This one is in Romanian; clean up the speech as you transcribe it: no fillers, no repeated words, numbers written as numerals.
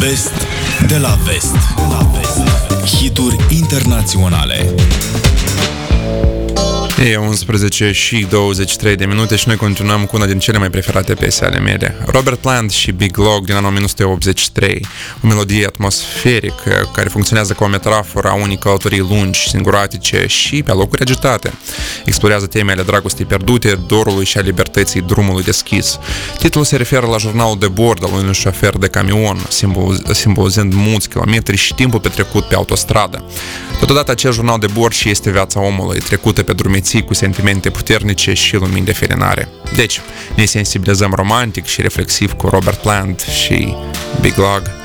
Best de la Vest. Hituri internaționale. E 11 și 23 de minute și noi continuăm cu una din cele mai preferate piese ale mele. Robert Plant și Big Log din anul 1983, o melodie atmosferică care funcționează ca o metaforă a unei călătorii lungi, singuratice și pe locuri agitate. Explorează temele dragostei pierdute, dorului și a libertății drumului deschis. Titlul se referă la jurnalul de bord al unui șofer de camion, simbolizând mulți kilometri și timpul petrecut pe autostradă. Totodată acest jurnal de bord și este viața omului, trecută pe drumeții cu sentimente puternice și lumini de felinare. Deci, ne sensibilizăm romantic și reflexiv cu Robert Plant și Big Log.